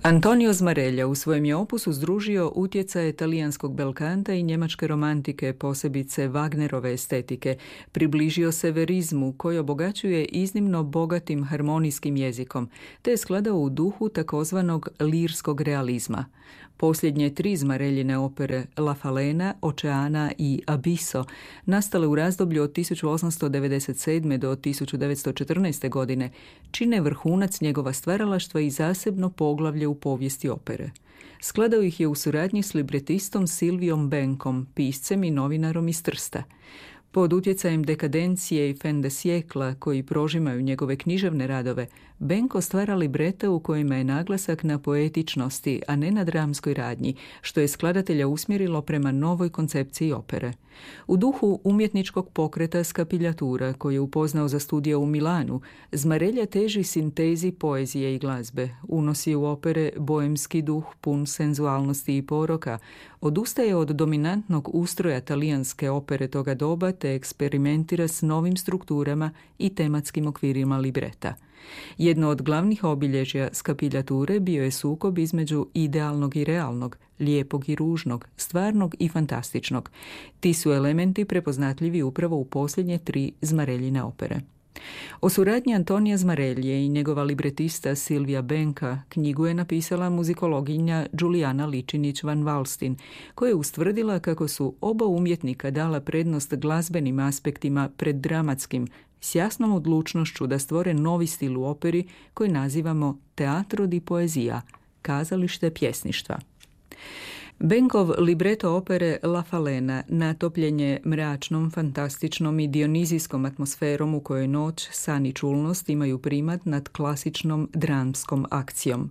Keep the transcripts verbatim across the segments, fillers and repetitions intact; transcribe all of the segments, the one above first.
Antonio Zmarelja u svojem je opusu združio utjecaje talijanskog belkanta i njemačke romantike, posebice Wagnerove estetike. Približio se verizmu koji obogaćuje iznimno bogatim harmonijskim jezikom, te je skladao u duhu takozvanog lirskog realizma. Posljednje tri Zmareljine opere La Falena, Oceana i Abisso, nastale u razdoblju od tisuću osamsto devedeset sedme. do tisuću devetsto četrnaeste. godine, čine vrhunac njegova stvaralaštva i zasebno poglavlje u povijesti opere. Skladao ih je u suradnji s libretistom Silvijom Benkom, piscem i novinarom iz Trsta. Pod utjecajem dekadencije i fin de siècle koji prožimaju njegove književne radove, Benko stvara librete u kojima je naglasak na poetičnosti, a ne na dramskoj radnji, što je skladatelja usmjerilo prema novoj koncepciji opere. U duhu umjetničkog pokreta Skapiljatura, koji je upoznao za studija u Milanu, Zmarelja teži sintezi poezije i glazbe, unosi u opere boemski duh pun senzualnosti i poroka, odustaje od dominantnog ustroja talijanske opere toga doba te eksperimentira s novim strukturama i tematskim okvirima libreta. Jedno od glavnih obilježja Skapiljature bio je sukob između idealnog i realnog, lijepog i ružnog, stvarnog i fantastičnog. Ti su elementi prepoznatljivi upravo u posljednje tri Zmareljine opere. O suradnji Antonija Zmarelje i njegova libretista Silvija Benka knjigu je napisala muzikologinja Đulijana Ličinić-Van Valstin, koja je ustvrdila kako su oba umjetnika dala prednost glazbenim aspektima pred dramatskim, s jasnom odlučnošću da stvore novi stil u operi koji nazivamo teatro di poezija, kazalište pjesništva. Benkov libreto opere La Falena natopljen je mračnom, fantastičnom i dionizijskom atmosferom u kojoj noć, san i čulnost imaju primat nad klasičnom dramskom akcijom.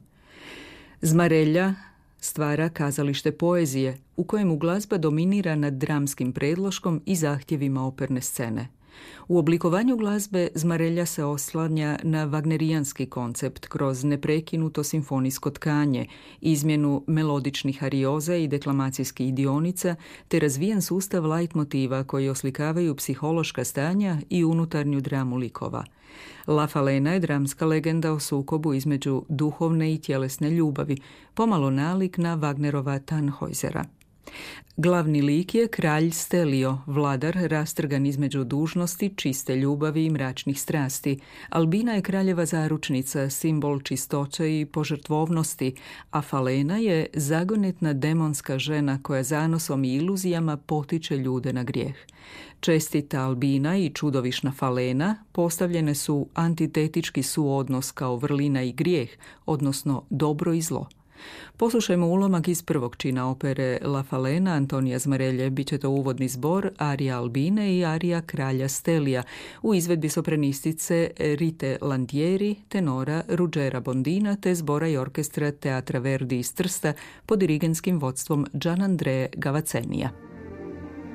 Zmarelja stvara kazalište poezije u kojemu glazba dominira nad dramskim predloškom i zahtjevima operne scene. U oblikovanju glazbe Zmarelja se oslanja na wagnerijanski koncept kroz neprekinuto simfonijsko tkanje, izmjenu melodičnih arioza i deklamacijskih idionica, te razvijen sustav leitmotiva koji oslikavaju psihološka stanja i unutarnju dramu likova. La Falena je dramska legenda o sukobu između duhovne i tjelesne ljubavi, pomalo nalik na Wagnerova Tannhäusera. Glavni lik je kralj Stelio, vladar rastrgan između dužnosti, čiste ljubavi i mračnih strasti. Albina je kraljeva zaručnica, simbol čistoće i požrtvovnosti, a Falena je zagonetna demonska žena koja zanosom i iluzijama potiče ljude na grijeh. Čestita Albina i čudovišna Falena postavljene su antitetički suodnos kao vrlina i grijeh, odnosno dobro i zlo. Poslušajmo ulomak iz prvog čina opere La Falena Antonija Zmarelje, bit će to uvodni zbor, arija Albine i arija kralja Stelija, u izvedbi sopranistice Rite Landieri, tenora Ruggera Bondina te zbora i orkestra Teatra Verdi iz Trsta pod dirigentskim vodstvom Gianandrea Gavacenija.